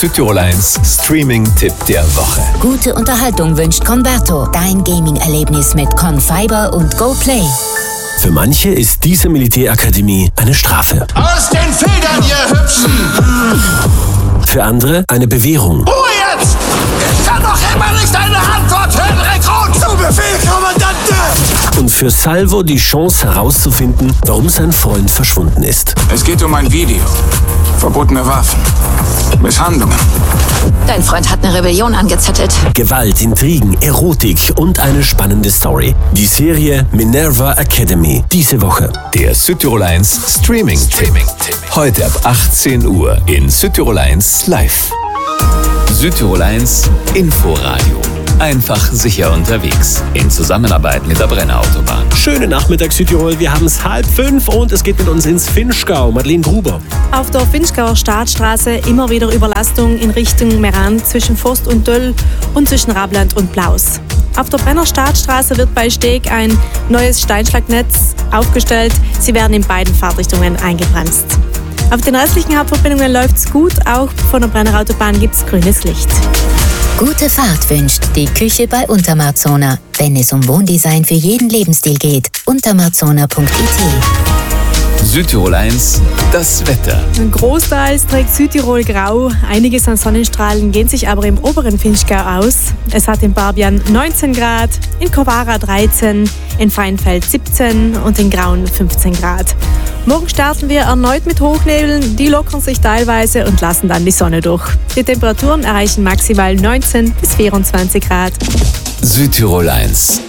Südtirol 1 Streaming-Tipp der Woche. Gute Unterhaltung wünscht Converto. Dein Gaming-Erlebnis mit Confiber und GoPlay. Für manche ist diese Militärakademie eine Strafe. Aus den Federn, ihr Hübschen! Für andere eine Bewährung. Ruhe jetzt! Ich kann doch immer nicht eine Antwort hören, Rekrut! Zu Befehl, Kommandante! Und für Salvo die Chance herauszufinden, warum sein Freund verschwunden ist. Es geht um ein Video. Verbotene Waffen. Misshandlungen. Dein Freund hat eine Rebellion angezettelt. Gewalt, Intrigen, Erotik und eine spannende Story. Die Serie Minerva Academy. Diese Woche. Der Südtirol 1 Streaming-Tipp. Heute ab 18 Uhr in Südtirol 1 live. Südtirol 1 Inforadio. Einfach sicher unterwegs. In Zusammenarbeit mit der Brenner Autobahn. Schönen Nachmittag Südtirol, wir haben es 4:30 und es geht mit uns ins Vinschgau. Madeleine Gruber. Auf der Vinschgauer Staatsstraße immer wieder Überlastung in Richtung Meran zwischen Forst und Döll und zwischen Rabland und Blaus. Auf der Brenner Staatsstraße wird bei Steg ein neues Steinschlagnetz aufgestellt. Sie werden in beiden Fahrtrichtungen eingebremst. Auf den restlichen Hauptverbindungen läuft es gut, auch von der Brenner Autobahn gibt es grünes Licht. Gute Fahrt wünscht die Küche bei Untermarzona. Wenn es um Wohndesign für jeden Lebensstil geht, untermarzona.it. Südtirol 1 das Wetter. Großteils trägt Südtirol grau. Einiges an Sonnenstrahlen gehen sich aber im oberen Vinschgau aus. Es hat in Barbian 19 Grad, in Kovara 13, in Feinfeld 17 und in Grauen 15 Grad. Morgen starten wir erneut mit Hochnebeln, die lockern sich teilweise und lassen dann die Sonne durch. Die Temperaturen erreichen maximal 19 bis 24 Grad. Südtirol 1